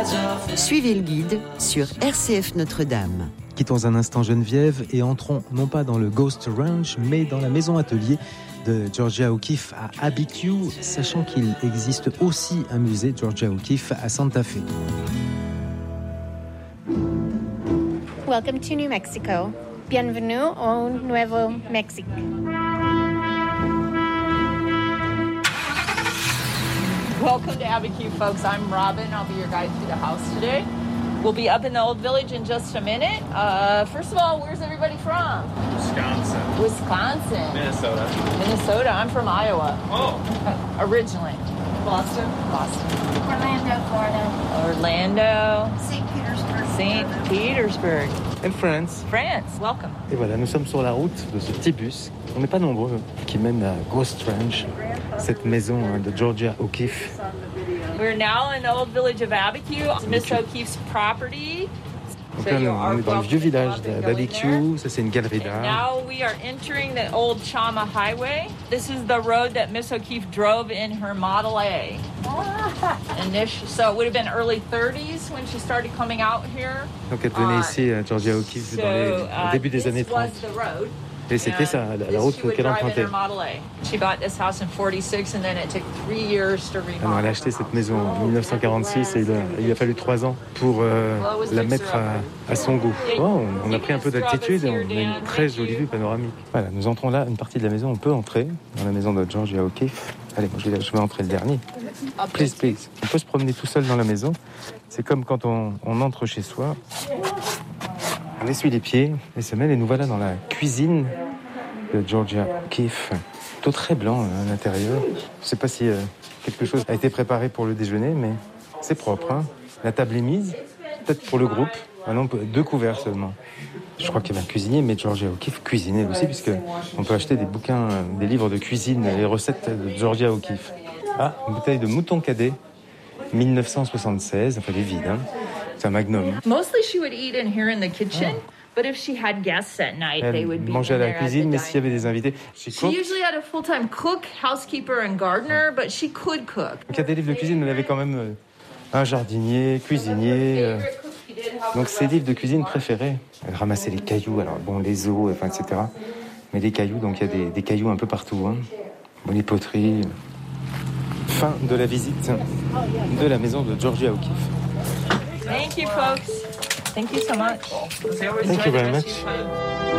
Suivez le guide sur RCF Notre-Dame. Quittons un instant Geneviève et entrons non pas dans le Ghost Ranch, mais dans la maison atelier de Georgia O'Keeffe à Abiquiu, sachant qu'il existe aussi un musée Georgia O'Keeffe à Santa Fe. Welcome to New Mexico. Bienvenue au Nuevo Mexico. Welcome to Abiquiu, folks. I'm Robin. I'll be your guide through the house today. We'll be up in the old village in just a minute. First of all, where's everybody from? Wisconsin. Minnesota. I'm from Iowa. Oh. Originally. Boston. Orlando, Florida. Orlando. St. Petersburg. And France. France. Welcome. Et voilà, nous sommes sur la route de ce petit bus. On n'est pas nombreux, qui mène à Ghost Ranch, cette maison de Georgia O'Keeffe. We're now in the old village of Abiquiu. It's Miss O'Keeffe's property. Donc là, on est dans le vieux village d'Abiquiu. Ça, c'est une galerie d'art. Now we are entering the old Chama Highway. This is the road that Miss O'Keeffe drove in her Model A. So it would have been early 30s when she started coming out here. Donc elle venait ici à Georgia O'Keeffe au début des années 30. Et c'était ça, la route qu'elle empruntait. Alors elle a acheté cette maison en 1946 et il a fallu 3 ans pour la mettre à son goût. Oh, on a pris un peu d'altitude et on a une très jolie vue panoramique. Voilà, nous entrons là, une partie de la maison, on peut entrer dans la maison de Georgia O'Keeffe. Allez, moi je vais entrer le dernier. Please. On peut se promener tout seul dans la maison. C'est comme quand on entre chez soi. On essuie les pieds, les semelles et nous voilà dans la cuisine de Georgia O'Keeffe. Tout très blanc à l'intérieur. Je ne sais pas si quelque chose a été préparé pour le déjeuner, mais c'est propre. Hein. La table est mise, peut-être pour le groupe. Ah non, 2 couverts seulement. Je crois qu'il y avait un cuisinier, mais Georgia O'Keeffe cuisinait aussi, puisqu'on peut acheter des bouquins, des livres de cuisine, les recettes de Georgia O'Keeffe. Ah, une bouteille de mouton cadet, 1976, enfin elle est vide, hein. C'est un magnum. Mostly she would eat in here in the kitchen. But if she had guests at night, they would be mangeait à la cuisine, mais s'il y avait dining. des invités, She usually had a full-time cook, housekeeper, and gardener, but she could cook. Donc il y a des livres de cuisine, elle avait quand même un jardinier, cuisinier. Donc ses livres de cuisine préférés. Elle ramassait les cailloux, alors bon, les os, enfin, etc. Mais les cailloux, donc il y a des cailloux un peu partout. Hein. Bon, les poteries. Fin de la visite de la maison de Georgia O'Keeffe. Thank you, folks. Thank you so much. Thank you very much.